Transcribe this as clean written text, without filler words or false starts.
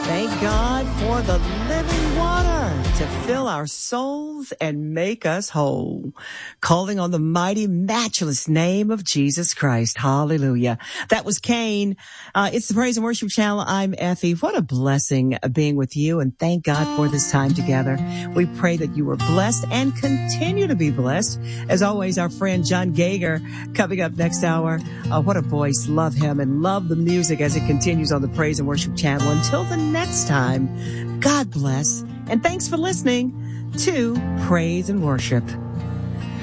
Thank God for the living water to fill our souls and make us whole. Calling on the mighty, matchless name of Jesus Christ. Hallelujah. That was Cain. It's the Praise and Worship Channel. I'm Effie. What a blessing being with you, and thank God for this time together. We pray that you were blessed and continue to be blessed. As always, our friend John Gager coming up next hour. What a voice. Love him and love the music as it continues on the Praise and Worship Channel. Until the next time, God bless, and thanks for listening to Praise and Worship.